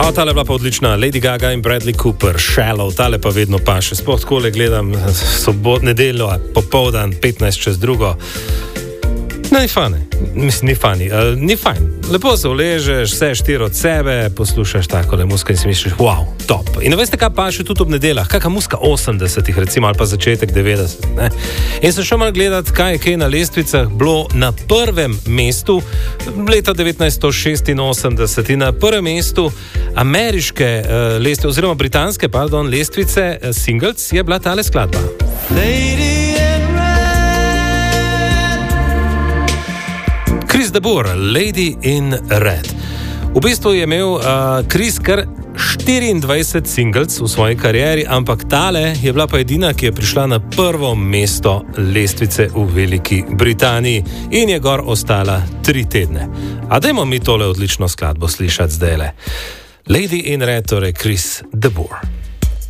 Tale je bila pa odlična. Lady Gaga in Bradley Cooper, Shallow, tale pa vedno paše. Sploh takole gledam nedeljo, popoldan, 15:02. No, ni fani. Mislim, ni fani. Ni fajn. Lepo se uležeš, vse štiri od sebe, poslušaš takole muska in si misliš, wow, top. In veste, kaj paše tudi ob nedeljah? Kakšna muska 80-ih, recimo, ali pa začetek 90-ih, ne? In sem šel malo gledati, kaj je kaj na lestvicah bilo na prvem mestu leta 1986. In na prvem mestu ameriške lestvice, oziroma britanske, lestvice singles je bila tale skladba. Chris de Burgh, Lady in Red. V bistvu je imel Chris kar 24 singles v svoji karieri, ampak tale je bila pa edina, ki je prišla na prvo mesto lestvice v Veliki Britaniji in je gor ostala 3 tedne. A dajmo mi tole odlično skladbo slišati zdajle. Lady in Red, torej Chris de Burgh.